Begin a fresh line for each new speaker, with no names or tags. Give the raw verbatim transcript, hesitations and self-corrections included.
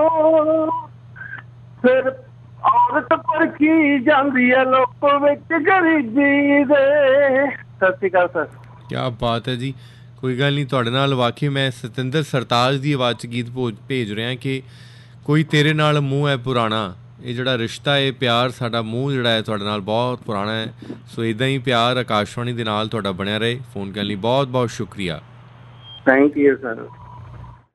ਫਿਰ ਔਰਤ ਪਰਖੀ ਜਾਂਦੀ ਹੈ ਲੋਕੋ ਵਿੱਚ ਗਰੀਬੀ ਦੇ। ਸਤਿ ਸ਼੍ਰੀ ਅਕਾਲ ਸਰ।
ਕਿਆ ਬਾਤ ਹੈ ਜੀ। ਕੋਈ ਗੱਲ ਨਹੀਂ, ਤੁਹਾਡੇ ਨਾਲ ਵਾਕਈ ਮੈਂ ਸਤਿੰਦਰ ਸਰਤਾਜ ਦੀ ਆਵਾਜ਼ 'ਚ ਗੀਤ ਭੋ ਭੇਜ ਰਿਹਾ ਕਿ ਕੋਈ ਤੇਰੇ ਨਾਲ ਮੂੰਹ ਹੈ ਪੁਰਾਣਾ। ਇਹ ਜਿਹੜਾ ਰਿਸ਼ਤਾ ਹੈ, ਪਿਆਰ ਸਾਡਾ, ਮੂੰਹ ਜਿਹੜਾ ਹੈ ਤੁਹਾਡੇ ਨਾਲ ਬਹੁਤ ਪੁਰਾਣਾ ਹੈ। ਸੋ ਇੱਦਾਂ ਹੀ ਪਿਆਰ ਆਕਾਸ਼ਵਾਣੀ ਦੇ ਨਾਲ ਤੁਹਾਡਾ ਬਣਿਆ ਰਹੇ। ਫੋਨ ਕਰਨ ਲਈ ਬਹੁਤ ਬਹੁਤ ਸ਼ੁਕਰੀਆ।
Thank you sir.